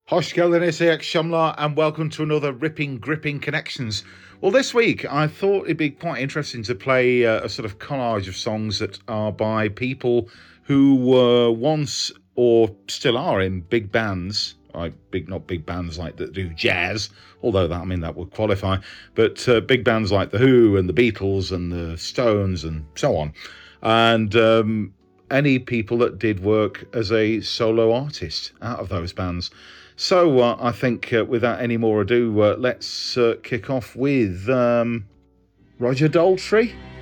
Hoşgeldin SAX Shamla, and welcome to another Ripping Gripping Connections. Well, this week I thought it'd be quite interesting to play a sort of collage of songs that are by people who were once or still are in big bands, like not big bands like that do jazz, although that would qualify, but big bands like the Who and the Beatles and the Stones and so on, and any people that did work as a solo artist out of those bands. So I think without any more ado, let's kick off with Roger Daltrey.